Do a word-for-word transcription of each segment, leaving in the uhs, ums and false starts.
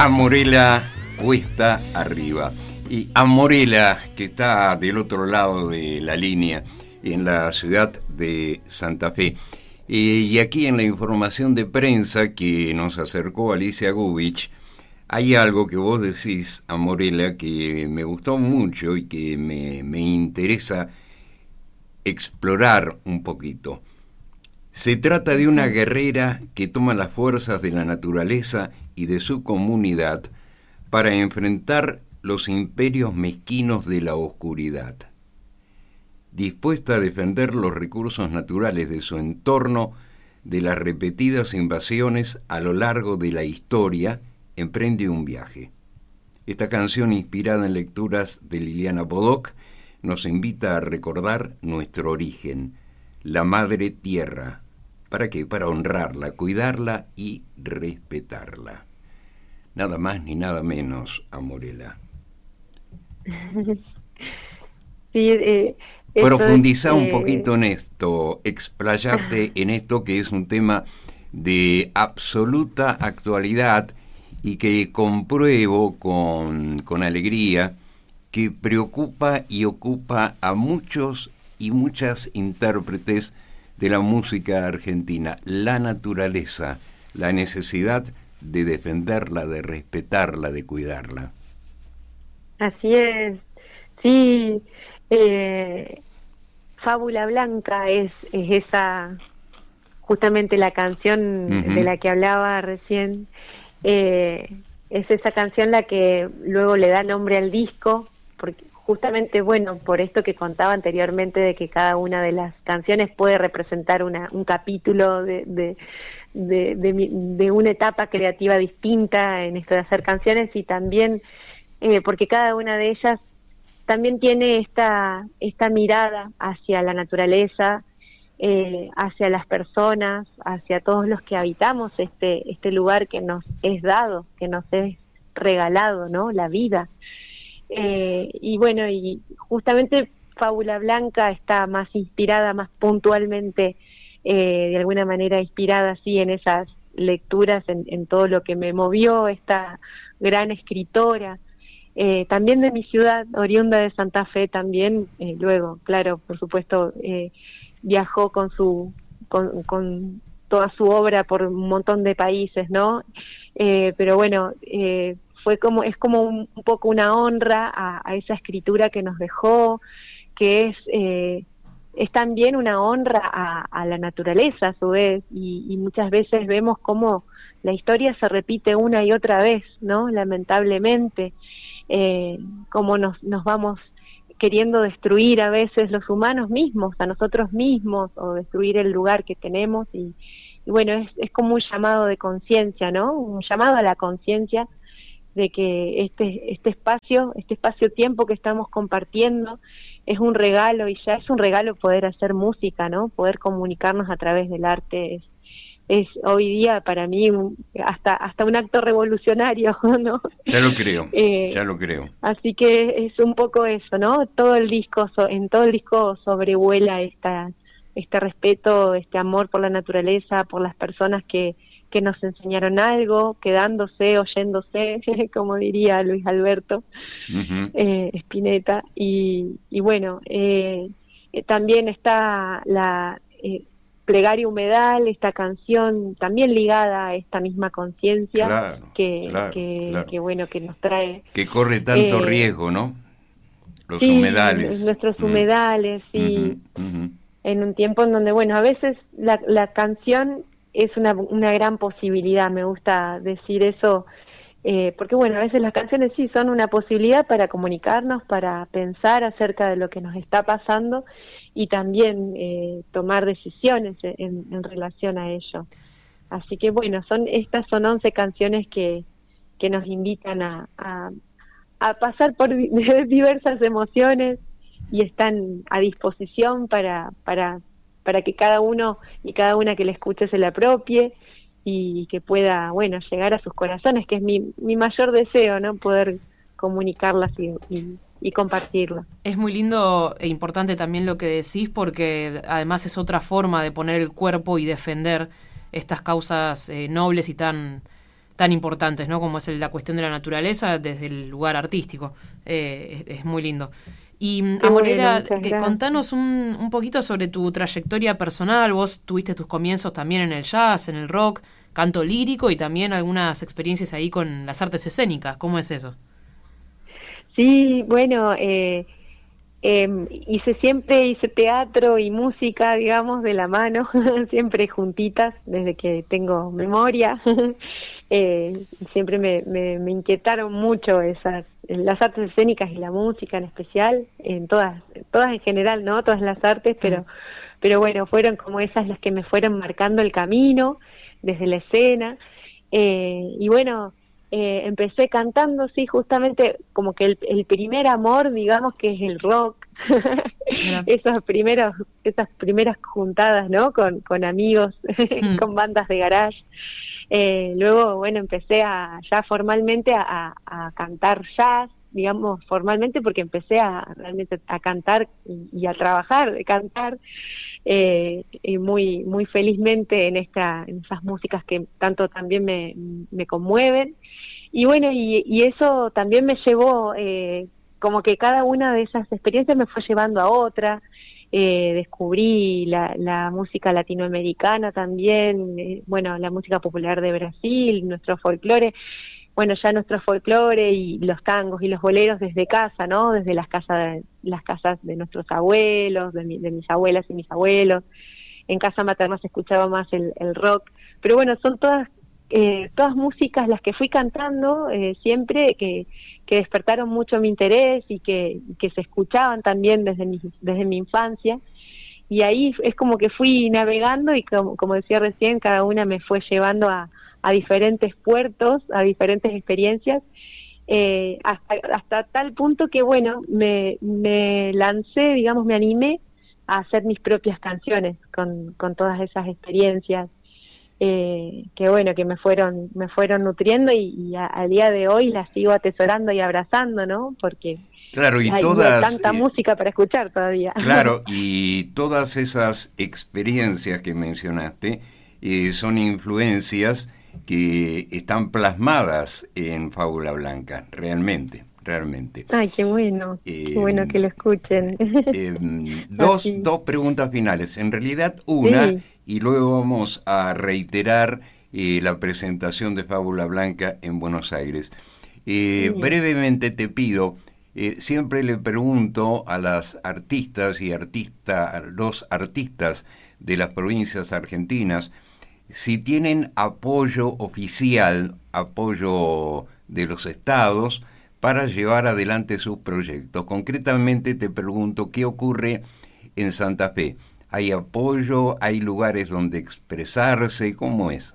Amorela cuesta arriba. Y Amorela, que está del otro lado de la línea, en la ciudad de Santa Fe. Eh, y aquí en la información de prensa que nos acercó Alicia Gubich, hay algo que vos decís, Amorela, que me gustó mucho y que me, me interesa explorar un poquito. Se trata de una guerrera que toma las fuerzas de la naturaleza y de su comunidad para enfrentar los imperios mezquinos de la oscuridad. Dispuesta a defender los recursos naturales de su entorno de las repetidas invasiones a lo largo de la historia, emprende un viaje. Esta canción, inspirada en lecturas de Liliana Bodoc, nos invita a recordar nuestro origen, la Madre Tierra. ¿Para qué? Para honrarla, cuidarla y respetarla. Nada más ni nada menos, Amorela. Sí, eh, Profundizá es, un eh... poquito en esto, explayarte en esto que es un tema de absoluta actualidad y que compruebo con, con alegría que preocupa y ocupa a muchos y muchas intérpretes de la música argentina, la naturaleza, la necesidad de defenderla, de respetarla, de cuidarla. Así es, sí, eh, Fábula Blanca es, es esa, justamente la canción uh-huh. de la que hablaba recién, eh, es esa canción la que luego le da nombre al disco, porque justamente, bueno, por esto que contaba anteriormente de que cada una de las canciones puede representar una, un capítulo de, de, de, de, de una etapa creativa distinta en esto de hacer canciones, y también eh, porque cada una de ellas también tiene esta, esta mirada hacia la naturaleza, eh, hacia las personas, hacia todos los que habitamos este, este lugar que nos es dado, que nos es regalado, ¿no? La vida. Eh, y bueno, y justamente Fábula Blanca está más inspirada, más puntualmente, eh, de alguna manera inspirada así en esas lecturas, en, en todo lo que me movió esta gran escritora, eh, también de mi ciudad, oriunda de Santa Fe también, eh, luego, claro, por supuesto, eh, viajó con su, con, con toda su obra por un montón de países, ¿no? Eh, pero bueno, eh, fue como es como un, un poco una honra a, a esa escritura que nos dejó, que es eh, es también una honra a, a la naturaleza a su vez, y, y muchas veces vemos cómo la historia se repite una y otra vez, ¿no? Lamentablemente, eh, cómo nos, nos vamos queriendo destruir a veces los humanos mismos, a nosotros mismos, o destruir el lugar que tenemos, y, y bueno, es, es como un llamado de conciencia, ¿no? Un llamado a la conciencia de que este este espacio, este espacio-tiempo que estamos compartiendo es un regalo, y ya es un regalo poder hacer música, ¿no? Poder comunicarnos a través del arte es, es hoy día para mí un, hasta hasta un acto revolucionario, ¿no? Ya lo creo, eh, ya lo creo. Así que es un poco eso, ¿no? Todo el disco, so, en todo el disco sobrevuela esta este respeto, este amor por la naturaleza, por las personas que que nos enseñaron algo, quedándose, oyéndose, como diría Luis Alberto uh-huh. eh, Spinetta, y, y bueno, eh, eh, también está la eh, Plegaria Humedal, esta canción también ligada a esta misma conciencia, claro, que, claro, que, claro. que bueno, que nos trae... Que corre tanto eh, riesgo, ¿no? Los sí, humedales. nuestros uh-huh. humedales, sí, uh-huh. Uh-huh. en un tiempo en donde, bueno, a veces la, la canción es una, una gran posibilidad, me gusta decir eso, eh, porque bueno, a veces las canciones sí son una posibilidad para comunicarnos, para pensar acerca de lo que nos está pasando, y también eh, tomar decisiones en, en relación a ello. Así que bueno, son estas son once canciones que, que nos invitan a, a, a pasar por diversas emociones, y están a disposición para... para para que cada uno y cada una que le escuche se la apropie, y que pueda, bueno, llegar a sus corazones, que es mi, mi mayor deseo, ¿no? Poder comunicarlas y, y, y compartirlas. Es muy lindo e importante también lo que decís, porque además es otra forma de poner el cuerpo y defender estas causas eh, nobles y tan tan importantes, ¿no? Como es el, la cuestión de la naturaleza desde el lugar artístico. Eh, es, es muy lindo. Y Amorera, bueno, que, contanos un, un poquito sobre tu trayectoria personal. Vos tuviste tus comienzos también en el jazz, en el rock, canto lírico y también algunas experiencias ahí con las artes escénicas. ¿Cómo es eso? Sí, bueno, eh, eh, hice siempre, hice teatro y música, digamos, de la mano, siempre juntitas, desde que tengo memoria. eh, siempre me, me, me inquietaron mucho esas, las artes escénicas y la música en especial, en todas, todas en general, ¿no? Todas las artes, pero, pero bueno, fueron como esas las que me fueron marcando el camino desde la escena. Eh, y bueno, Eh, empecé cantando, sí, justamente como que el, el primer amor, digamos, que es el rock. Esos primeros, esas primeras juntadas, ¿no? Con, con amigos, mm. con bandas de garage. Eh, luego, bueno, empecé a ya formalmente a, a cantar jazz, digamos, formalmente, porque empecé a realmente a cantar y, y a trabajar de cantar. Eh, y muy muy felizmente en esta en esas músicas que tanto también me, me conmueven. Y bueno, y, y eso también me llevó, eh, como que cada una de esas experiencias me fue llevando a otra. Eh, descubrí la, la música latinoamericana también, eh, bueno, la música popular de Brasil, nuestro folclore, bueno, ya nuestro folclore y los tangos y los boleros desde casa, ¿no? Desde las casas, las casas de nuestros abuelos, de, mi, de mis abuelas y mis abuelos. En casa materna se escuchaba más el, el rock, pero bueno, son todas eh, todas músicas las que fui cantando eh, siempre que, que despertaron mucho mi interés y que, que se escuchaban también desde mi, desde mi infancia. Y ahí es como que fui navegando y como, como decía recién, cada una me fue llevando a a diferentes puertos, a diferentes experiencias, eh, hasta, hasta tal punto que, bueno, me, me lancé, digamos, me animé a hacer mis propias canciones con, con todas esas experiencias, eh, que, bueno, que me fueron me fueron nutriendo y, y a, al día de hoy las sigo atesorando y abrazando, ¿no? Porque claro, y hay, todas, hay tanta eh, música para escuchar todavía. Claro, y todas esas experiencias que mencionaste eh, son influencias que están plasmadas en Fábula Blanca, realmente, realmente. Ay, qué bueno, eh, qué bueno que lo escuchen. Eh, dos, dos preguntas finales, en realidad una, sí. Y luego vamos a reiterar eh, la presentación de Fábula Blanca en Buenos Aires. Eh, sí. Brevemente te pido, eh, siempre le pregunto a las artistas y artista, a los artistas de las provincias argentinas, si tienen apoyo oficial, apoyo de los estados, para llevar adelante sus proyectos. Concretamente te pregunto, ¿qué ocurre en Santa Fe? ¿Hay apoyo? ¿Hay lugares donde expresarse? ¿Cómo es?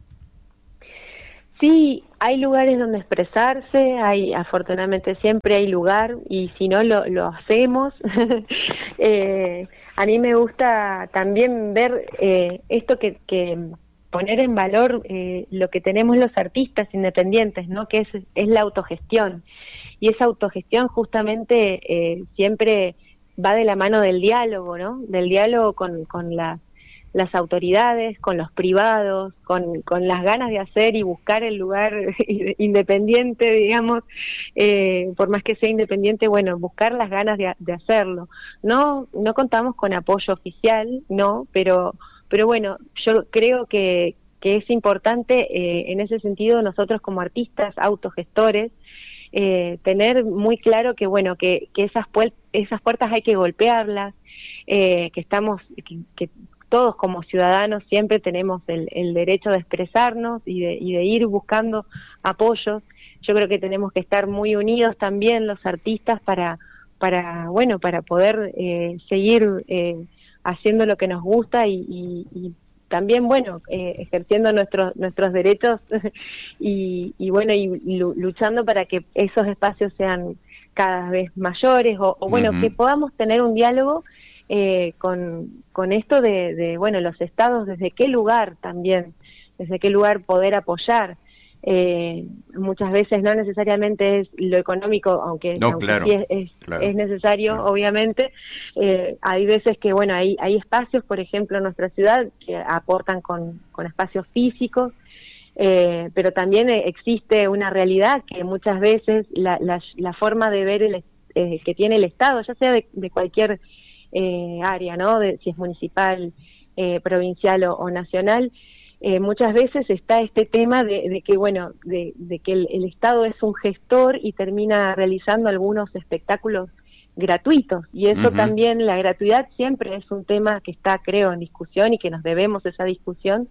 Sí, hay lugares donde expresarse, hay, afortunadamente siempre hay lugar, y si no lo, lo hacemos. eh, a mí me gusta también ver eh, esto que, que poner en valor eh, lo que tenemos los artistas independientes, ¿no? Que es, es la autogestión. Y esa autogestión justamente eh, siempre va de la mano del diálogo, ¿no? Del diálogo con, con la, las autoridades, con los privados, con, con las ganas de hacer y buscar el lugar independiente, digamos, eh, por más que sea independiente, bueno, buscar las ganas de, de hacerlo. No, no contamos con apoyo oficial, no, pero pero bueno, yo creo que, que es importante eh, en ese sentido nosotros como artistas, autogestores, eh, tener muy claro que bueno que, que esas, puer- esas puertas hay que golpearlas, eh, que estamos, que, que todos como ciudadanos siempre tenemos el, el derecho de expresarnos y de, y de ir buscando apoyos. Yo creo que tenemos que estar muy unidos también los artistas para, para bueno, para poder eh, seguir eh, haciendo lo que nos gusta y, y, y también, bueno, eh, ejerciendo nuestros nuestros derechos y, y bueno, y luchando para que esos espacios sean cada vez mayores o, o bueno, uh-huh. que podamos tener un diálogo eh, con, con esto de, de, bueno, los estados, desde qué lugar también, desde qué lugar poder apoyar. Eh, muchas veces no necesariamente es lo económico, aunque, no, aunque claro, sí es, es, claro, es necesario, claro. Obviamente. Eh, hay veces que, bueno, hay, hay espacios, por ejemplo, en nuestra ciudad que aportan con, con espacios físicos, eh, pero también existe una realidad que muchas veces la, la, la forma de ver el, eh, que tiene el Estado, ya sea de, de cualquier eh, área, ¿no? De, si es municipal, eh, provincial o, o nacional, eh, muchas veces está este tema de, de que, bueno, de, de que el, el Estado es un gestor y termina realizando algunos espectáculos gratuitos, y eso uh-huh. también, la gratuidad siempre es un tema que está, creo, en discusión y que nos debemos esa discusión,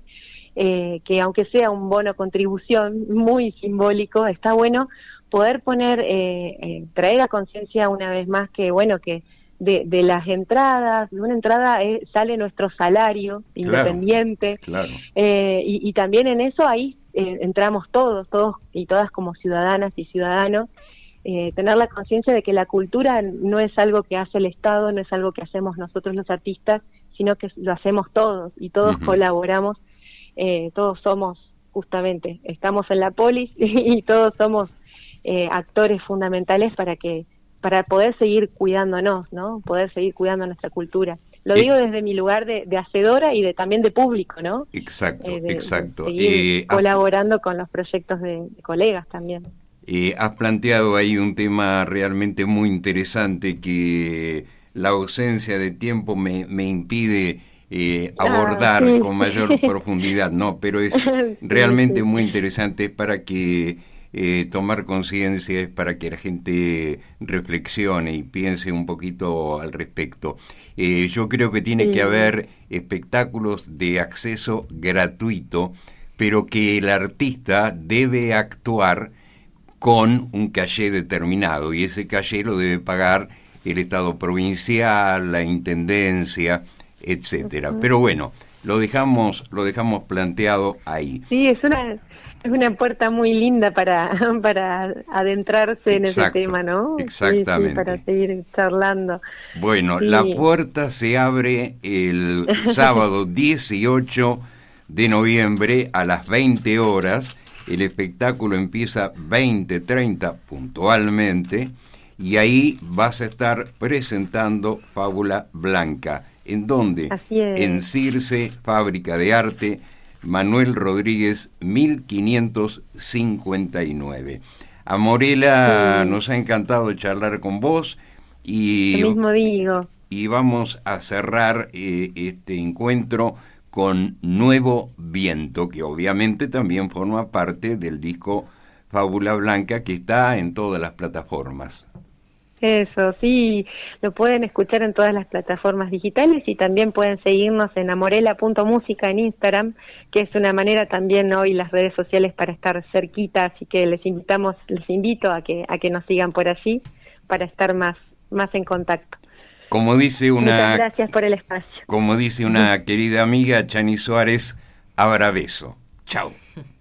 eh, que aunque sea un bono contribución muy simbólico, está bueno poder poner, eh, eh, traer a conciencia una vez más que, bueno, que de, de las entradas, de una entrada eh, sale nuestro salario claro, independiente, claro. Eh, y, y también en eso ahí eh, entramos todos, todos y todas como ciudadanas y ciudadanos, Eh, tener la conciencia de que la cultura no es algo que hace el Estado, no es algo que hacemos nosotros los artistas, sino que lo hacemos todos y todos uh-huh. colaboramos, eh, todos somos justamente, estamos en la polis y, y todos somos eh, actores fundamentales para que para poder seguir cuidándonos, ¿no? Poder seguir cuidando nuestra cultura. Lo digo desde mi lugar de, de hacedora y de también de público, ¿no? Exacto, eh, de, exacto. De seguir eh, colaborando has... con los proyectos de, de colegas también. Eh, has planteado ahí un tema realmente muy interesante que la ausencia de tiempo me, me impide eh, abordar ah, sí. con mayor profundidad, ¿no? Pero es realmente sí, sí. muy interesante para que eh, tomar conciencia, es para que la gente reflexione y piense un poquito al respecto. Eh, yo creo que tiene sí. que haber espectáculos de acceso gratuito, pero que el artista debe actuar con un caché determinado, y ese caché lo debe pagar el Estado provincial, la Intendencia, etcétera. Uh-huh. Pero bueno, lo dejamos lo dejamos planteado ahí. Sí, es una es una puerta muy linda para para adentrarse en Exacto, ese tema, ¿no? Exactamente. Sí, sí, para seguir charlando. Bueno, sí. La puerta se abre el sábado dieciocho de noviembre a las veinte horas. El espectáculo empieza veinte treinta puntualmente y ahí vas a estar presentando Fábula Blanca. ¿En dónde? Así es. En Circe, Fábrica de Arte, Manuel Rodríguez, mil quinientos cincuenta y nueve. Amorela, sí. Nos ha encantado charlar con vos y, Lo mismo digo. y vamos a cerrar eh, este encuentro con Nuevo Viento, que obviamente también forma parte del disco Fábula Blanca, que está en todas las plataformas. Eso, sí, lo pueden escuchar en todas las plataformas digitales y también pueden seguirnos en amorela punto música en Instagram, que es una manera también hoy las redes sociales para estar cerquita, así que les invitamos, les invito a que a que nos sigan por allí para estar más más en contacto. Como dice una, Muchas gracias por el espacio. Como dice una querida amiga, Chani Suárez, abra beso. Chao.